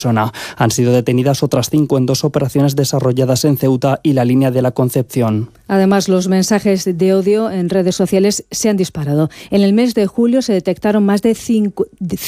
Han sido detenidas otras 5 en 2 operaciones desarrolladas en Ceuta y la línea de la Concepción. Además, los mensajes de odio en redes sociales se han disparado. En el mes de julio se detectaron más de